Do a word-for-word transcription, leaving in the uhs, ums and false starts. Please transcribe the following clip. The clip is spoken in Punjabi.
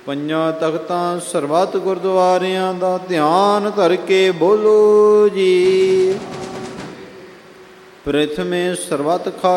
ਪੰਜਾਂ ਤਖਤਾਂ ਸਰਬੱਤ ਗੁਰਦੁਆਰਿਆਂ ਦਾ ਧਿਆਨ ਧਰ ਕੇ ਬੋਲੋ ਜੀ। ਪ੍ਰਥਮੇ ਸਰਬੱਤ ਖਾ